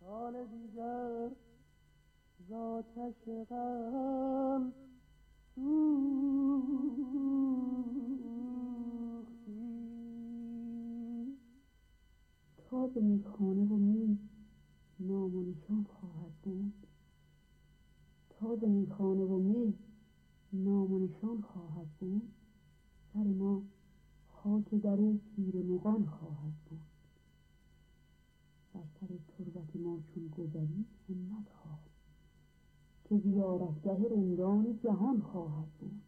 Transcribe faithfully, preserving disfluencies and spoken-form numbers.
سال دیگر زاتش غم سوختی. تاز میخانه و می نام و نشان خواهد بود. تاز میخانه و می نام و نشان خواهد بود. سر ما خاک در پیر مغان خواهد بود. بر سر تربت ما چون گذری همت خواه که زیارتگه رندان جهان خواهد بود.